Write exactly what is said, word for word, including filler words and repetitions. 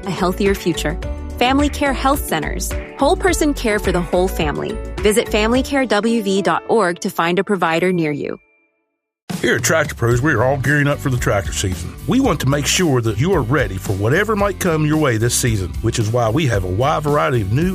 a healthier future. Family Care Health Centers. Whole person care for the whole family. Visit family care w v dot org to find a provider near you. Here at Tractor Pros, we are all gearing up for the tractor season. We want to make sure that you are ready for whatever might come your way this season, which is why we have a wide variety of new